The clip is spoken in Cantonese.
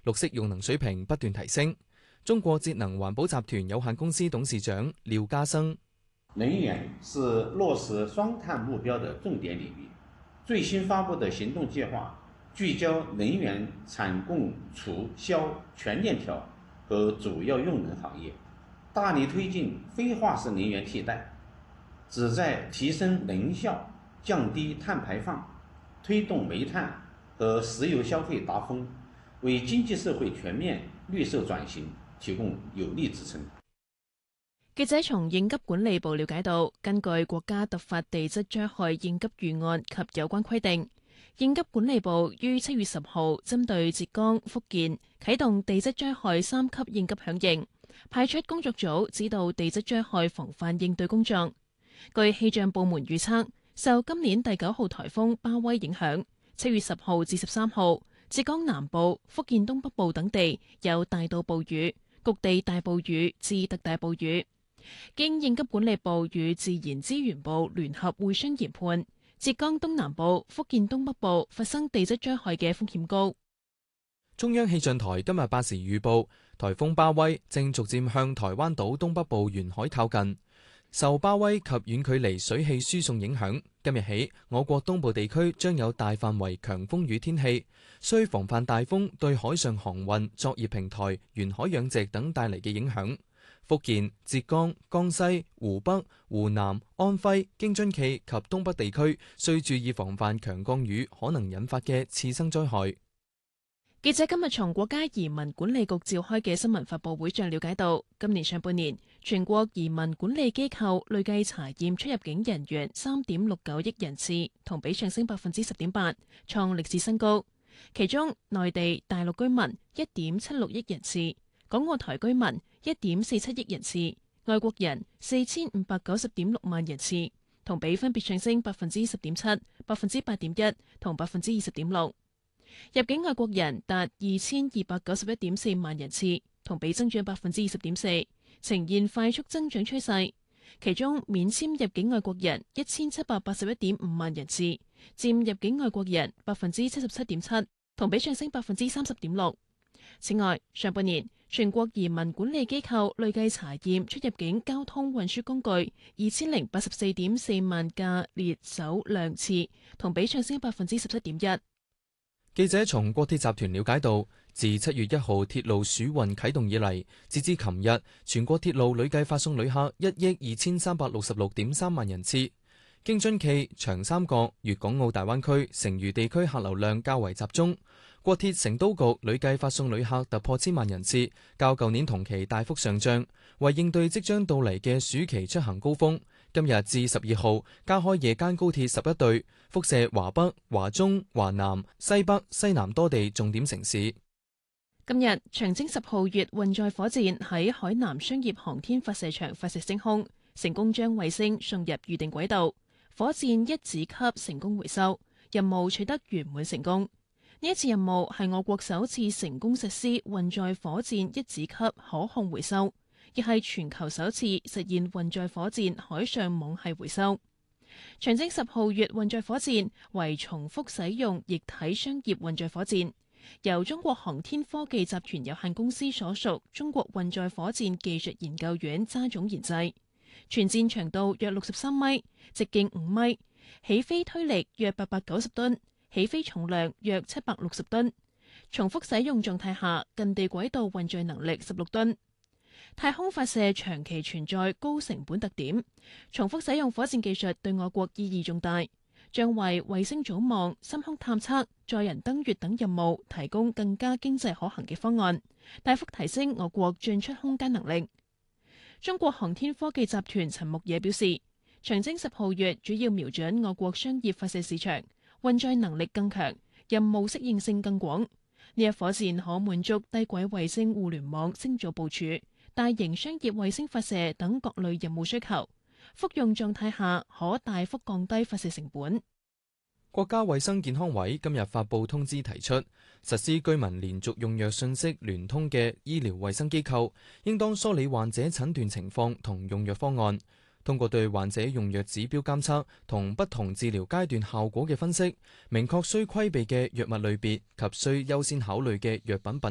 綠色用能水平不斷提升。中國節能環保集團有限公司董事長廖家生： 能源是落實雙碳目標的重點領域。最新發布的行動計劃聚焦能源產供儲銷全鏈條和主要用能行業，大力推進非化石能源替代，旨在提升能效、降低碳排放，推動煤炭和石油消費達峰，為經濟社會全面綠色轉型提供有力支撐。 記者從應急管理部了解到，根據國家突發地質災害應急預案及有關規定，應急管理部於7月10號針對浙江、福建啟動地質災害3級應急響應，派出工作組指導地質災害防範應對工作。據氣象部門預測，受今年第9號颱風巴威影響，7月10號至13號，浙江南部、福建東北部等地有大到暴雨，局地大暴雨至特大暴雨。經應急管理部與自然資源部聯合會商研判，浙江東南部、福建東北部發生地質災害嘅風險高。 中央氣象台今日8時預報，颱風巴威正逐漸向台灣島東北部沿海靠近。受巴威及遠距離水氣輸送影響，今日起我國東部地區將有大範圍強風雨天氣，需防範大風對海上航運、作業平台、沿海養殖等帶嚟嘅影響。福建、浙江、江西、湖北、湖南、安徽、京津冀及東北地區需注意防範強降雨可能引發嘅次生災害。 記者今日從國家移民管理局召開嘅新聞發佈會上了解到，今年上半年全國移民管理機構累計查驗出入境人員3.69億人次，同比上升10.8%，創歷史新高。其中內地、大陸居民1.76億人次，港澳台居民1.47億人次，外國人4590.6萬人次，同比分別上升10.7%、8.1%同20.6%。入境外國人達2291.4萬人次，同比增長20.4%，呈現快速增長趨勢。其中免簽入境外國人1781.5萬人次，佔入境外國人77.7%，同比上升30.6%。此外，上半年全國移民管理機構累計查驗出入境交通運輸工具2084.4萬架列手輛次，同比上升17.1%。 記者從國鐵集團了解到，自7月1號鐵路暑運啟動以嚟，截至琴日，全國鐵路累計發送旅客1億2366.3萬人次。京津冀、長三角、粵港澳大灣區、成渝地區客流量較為集中。國鐵成都局累計發送旅客突破1000萬人次，較舊年同期大幅上漲。為應對即將到嚟嘅暑期出行高峰，今日至12號加開夜間高鐵11對，輻射華北、華中、華南、西北、西南多地重點城市。 今日長征10號月運載火箭喺海南商業航天發射場發射升空，成功將衛星送入預定軌道。火箭一子級成功回收，任務取得圓滿成功。呢一次任務係我國首次成功實施運載火箭一子級可控回收，亦係全球首次實現運載火箭海上網繫回收。長征10號月運載火箭為重複使用液體商業運載火箭，由中國航天科技集團有限公司所屬中國運載火箭技術研究院渣總研製。全箭長度約63米，直徑5米，起飛推力約890噸，起飛重量約760噸。重複使用狀態下，近地軌道運載能力16噸。太空發射長期存在高成本特點，重複使用火箭技術對我國意義重大，將為衛星組網、深空探測、載人登月等任務提供更加經濟可行嘅方案，大幅提升我國進出空間能力。中國航天科技集團陳木野表示，長征10號月主要瞄準我國商業發射市場，運載能力更強，任務適應性更廣。呢一火箭可滿足低軌衛星互聯網星組部署、大型商業衛星發射等各類任務需求。復用狀態下可大幅降低發射成本。 國家衛生健康委今日發布通知，提出實施居民連續用藥信息聯通嘅醫療衛生機構，應當梳理患者診斷情況同用藥方案，通過對患者用藥指標監測同不同治療階段效果嘅分析，明確需規避嘅藥物類別及需優先考慮嘅藥品品